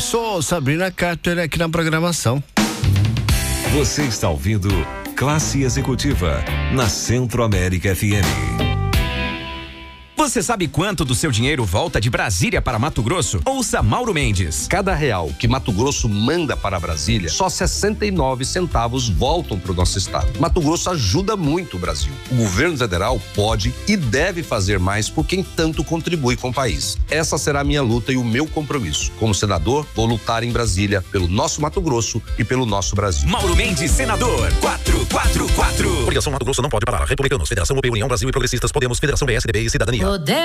Sou Sabrina Carter aqui na programação. Você está ouvindo Classe Executiva na Centro-América FM. Você sabe quanto do seu dinheiro volta de Brasília para Mato Grosso? Ouça Mauro Mendes. Cada real que Mato Grosso manda para Brasília, só 69 centavos voltam para o nosso estado. Mato Grosso ajuda muito o Brasil. O governo federal pode e deve fazer mais por quem tanto contribui com o país. Essa será a minha luta e o meu compromisso. Como senador, vou lutar em Brasília pelo nosso Mato Grosso e pelo nosso Brasil. Mauro Mendes, senador, 444. Coligação Mato Grosso não pode parar. Republicanos, Federação UP, União Brasil e Progressistas, Podemos, Federação PSDB e Cidadania.